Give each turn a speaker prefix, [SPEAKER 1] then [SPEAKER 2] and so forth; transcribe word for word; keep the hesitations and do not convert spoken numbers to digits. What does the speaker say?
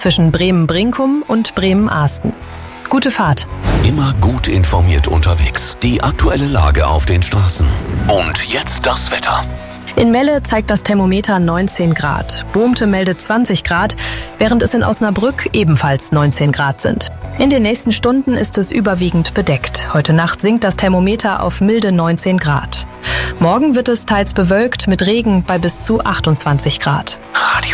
[SPEAKER 1] zwischen Bremen-Brinkum und Bremen-Ahsten. Gute Fahrt.
[SPEAKER 2] Immer gut informiert unterwegs. Die aktuelle Lage auf den Straßen. Und jetzt das Wetter.
[SPEAKER 1] In Melle zeigt das Thermometer neunzehn Grad. Bohmte meldet zwanzig Grad, während es in Osnabrück ebenfalls neunzehn Grad sind. In den nächsten Stunden ist es überwiegend bedeckt. Heute Nacht sinkt das Thermometer auf milde neunzehn Grad. Morgen wird es teils bewölkt mit Regen bei bis zu achtundzwanzig Grad.
[SPEAKER 2] Radio